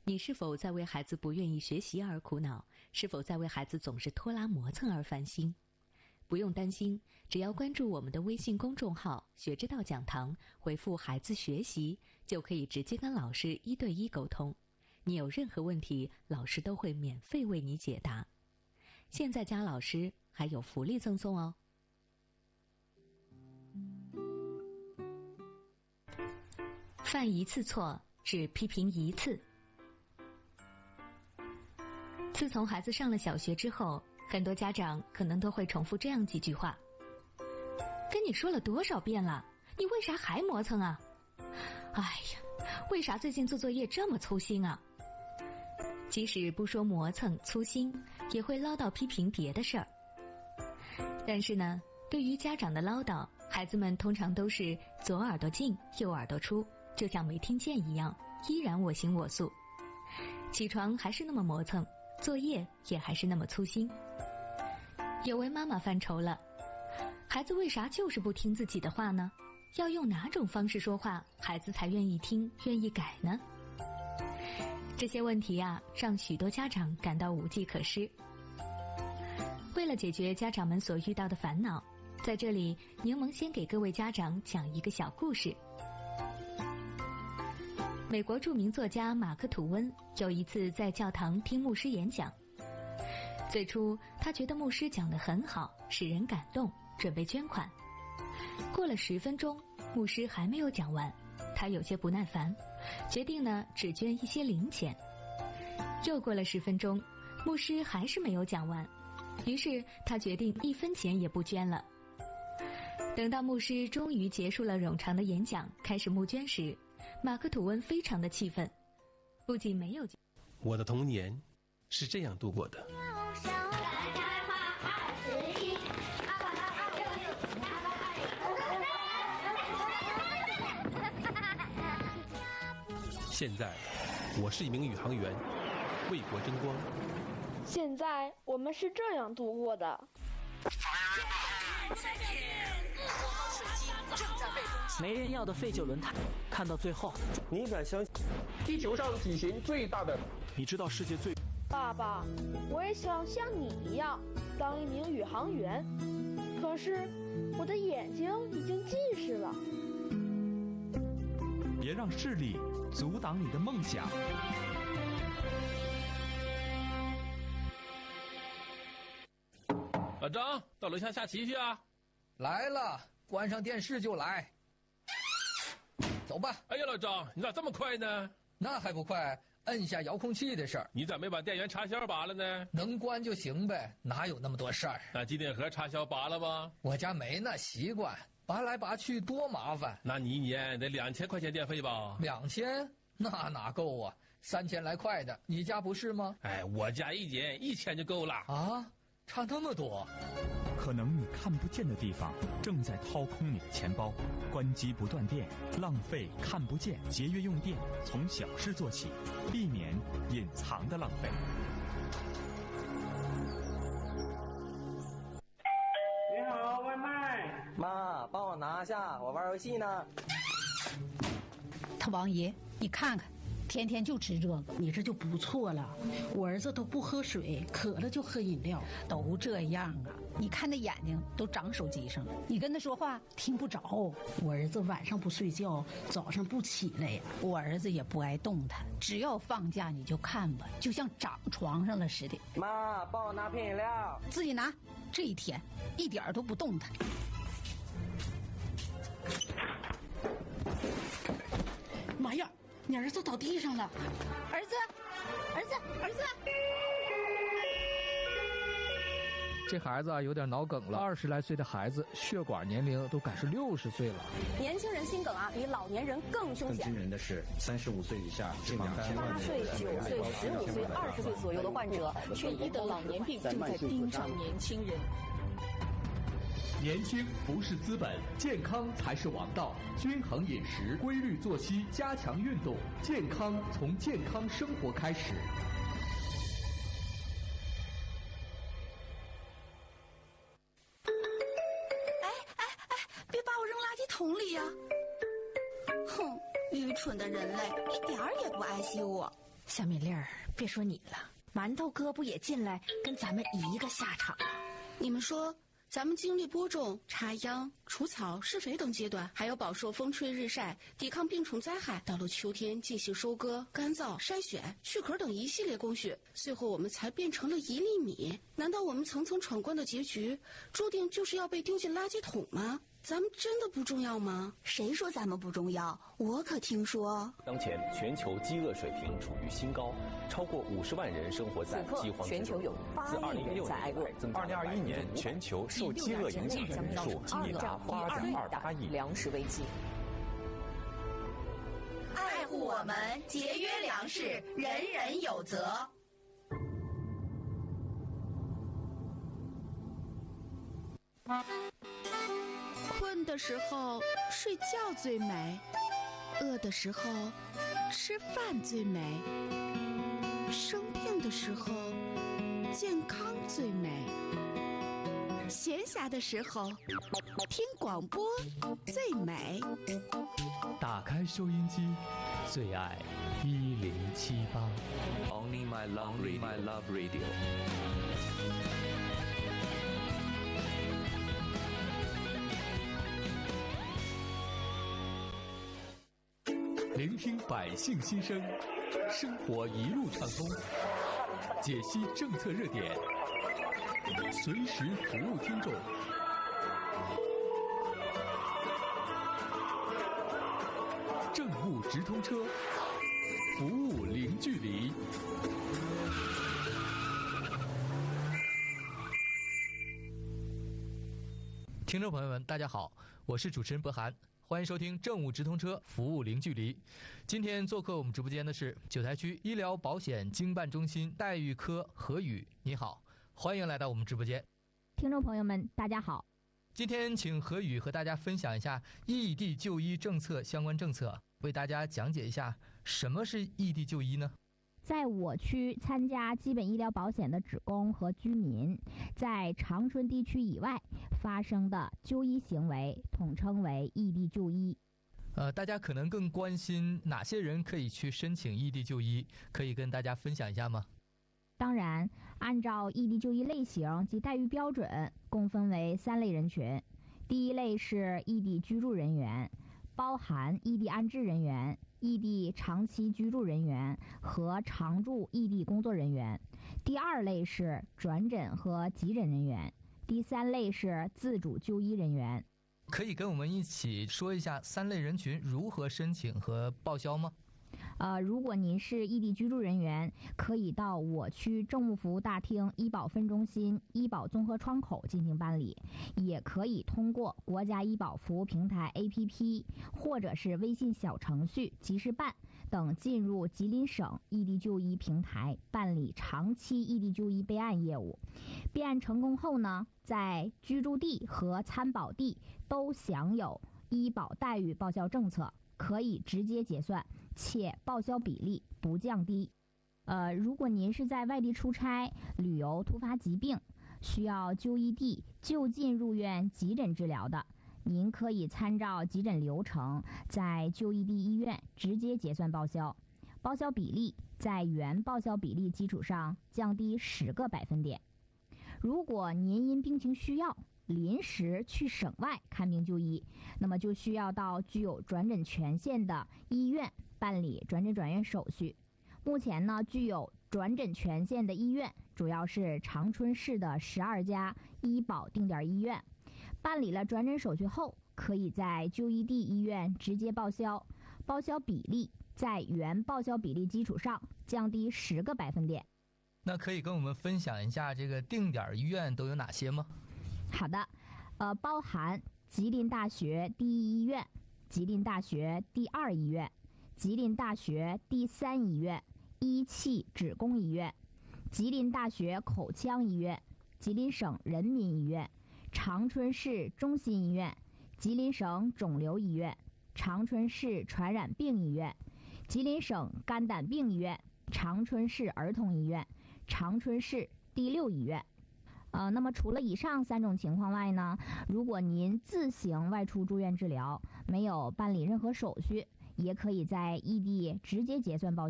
你是否在为孩子不愿意学习而苦恼？是否在为孩子总是拖拉磨蹭而烦心？不用担心，只要关注我们的微信公众号“学之道讲堂”，回复“孩子学习”，就可以直接跟老师1对1沟通。你有任何问题，老师都会免费为你解答。现在加老师还有福利赠送哦！犯一次错，只批评一次。自从孩子上了小学之后，很多家长可能都会重复这样几句话：跟你说了多少遍了，你为啥还磨蹭啊？哎呀，为啥最近做作业这么粗心啊？即使不说磨蹭粗心，也会唠叨批评别的事儿。但是呢，对于家长的唠叨，孩子们通常都是左耳朵进右耳朵出，就像没听见一样，依然我行我素。起床还是那么磨蹭，作业也还是那么粗心。有位妈妈犯愁了，孩子为啥就是不听自己的话呢？要用哪种方式说话，孩子才愿意听愿意改呢？这些问题啊，让许多家长感到无计可施。为了解决家长们所遇到的烦恼，在这里柠檬先给各位家长讲一个小故事。美国著名作家马克·吐温有一次在教堂听牧师演讲。最初他觉得牧师讲得很好，使人感动，准备捐款。过了10分钟，牧师还没有讲完，他有些不耐烦，决定呢只捐一些零钱。又过了10分钟，牧师还是没有讲完，于是他决定1分钱也不捐了。等到牧师终于结束了冗长的演讲，开始募捐时，马克·吐温非常的气愤，不仅没有。 我的童年是这样度过的。现在，我是一名宇航员，为国争光。 现在我们是这样度过的。 没人要的废旧轮胎，看到最后， 你敢相信地球上体型最大的？ 你知道世界最…… 爸爸，我也想像你一样当一名宇航员，可是我的眼睛已经近视了。 别让视力阻挡你的梦想。 老张，到楼下下棋去啊！ 来了，关上电视就来。走吧。 哎呀，老张，你咋这么快呢？ 那还不快，摁下遥控器的事儿。 你咋没把电源插销拔了呢？ 能关就行呗，哪有那么多事儿？ 那机顶盒插销拔了吗？ 我家没那习惯，拔来拔去多麻烦。 那你一年得2000块钱电费吧 ？2000？那哪够啊？3000来块的，你家不是吗？ 哎，我家一年1000就够了。 啊，差那么多。 可能你看不见的地方正在掏空你的钱包。关机不断电，浪费看不见，节约用电，从小事做起，避免隐藏的浪费。 你好，外卖。 妈，帮我拿下，我玩游戏呢。 他王爷，你看看，天天就吃这个， 你这就不错了。我儿子都不喝水，渴了就喝饮料， 都这样啊。你看那眼睛都长手机上了，你跟他说话听不着。 我儿子晚上不睡觉，早上不起来呀。 我儿子也不爱动弹，只要放假你就看吧，就像长床上了似的。 妈，帮我拿瓶饮料。 自己拿。这一天一点都不动弹。 妈呀，你儿子倒地上了！ 儿子，儿子，儿子！ 这孩子啊有点脑梗了，20来岁的孩子血管年龄都赶是60岁了。 年轻人心梗啊，比老年人更凶险。 更惊人的是，35岁以下这 8岁、9岁、15岁、20岁左右的患者，却医得老年病正在盯上年轻人。 年轻不是资本，健康才是王道。均衡饮食，规律作息，加强运动，健康从健康生活开始。 别把我扔垃圾桶里呀！哼，愚蠢的人类，一点儿也不爱惜我。 小米粒儿，别说你了，馒头哥不也进来跟咱们一个下场吗？ 你们说，咱们经历播种、插秧、除草、施肥等阶段，还有饱受风吹日晒、抵抗病虫灾害，到了秋天进行收割、干燥、筛选、去壳等一系列工序，最后我们才变成了1粒米。难道我们层层闯关的结局，注定就是要被丢进垃圾桶吗？咱们真的不重要吗？ 谁说咱们不重要？我可听说， 当前全球饥饿水平处于新高，超过50万人生活在饥荒之中。 全球有8亿人在挨饿。 2021年全球受饥饿影响的人数已达8.28亿。 粮食危机。 爱护我们，节约粮食，人人有责。 困的时候睡觉最美，饿的时候吃饭最美，生病的时候健康最美，闲暇的时候听广播最美。 打开收音机，最爱1078。 Only my love radio。 聆听百姓心声，生活一路畅通，解析政策热点，随时服务听众。政务直通车，服务零距离。 听众朋友们，大家好，我是主持人博涵。欢迎收听政务直通车，服务零距离。今天做客我们直播间的是九台区医疗保险经办中心待遇科何宇，你好，欢迎来到我们直播间。 听众朋友们，大家好。 今天请何宇和大家分享一下异地就医政策相关政策，为大家讲解一下什么是异地就医呢？ 在我区参加基本医疗保险的职工和居民，在长春地区以外发生的就医行为，统称为异地就医。 大家可能更关心哪些人可以去申请异地就医，可以跟大家分享一下吗？ 当然，按照异地就医类型及待遇标准，共分为3类人群。第一类是异地居住人员，包含异地安置人员、异地长期居住人员和常驻异地工作人员。第2类是转诊和急诊人员。第3类是自主就医人员。 可以跟我们一起说一下3类人群如何申请和报销吗？ 如果您是异地居住人员，可以到我区政务服务大厅医保分中心医保综合窗口进行办理，也可以通过国家医保服务平台 APP 或者是微信小程序即时办等进入吉林省异地就医平台办理长期异地就医备案业务。备案成功后呢，在居住地和参保地都享有医保待遇报销政策，可以直接结算，且报销比例不降低。如果您是在外地出差、旅游、突发疾病，需要就医地就近入院急诊治疗的，您可以参照急诊流程，在就医地医院直接结算报销，报销比例在原报销比例基础上降低10个百分点。如果您因病情需要临时去省外看病就医，那么就需要到具有转诊权限的医院办理转诊转院手续。目前呢，具有转诊权限的医院主要是长春市的12家医保定点医院。办理了转诊手续后，可以在就医地医院直接报销，报销比例在原报销比例基础上降低10个百分点。 那可以跟我们分享一下这个定点医院都有哪些吗？ 好的，包含吉林大学第一医院、吉林大学第2医院、吉林大学第3医院、一汽职工医院、吉林大学口腔医院、吉林省人民医院、长春市中心医院、吉林省肿瘤医院、长春市传染病医院、吉林省肝胆病医院、长春市儿童医院、长春市第6医院。那么除了以上3种情况外呢，如果您自行外出住院治疗，没有办理任何手续，也可以在异地直接结算报销。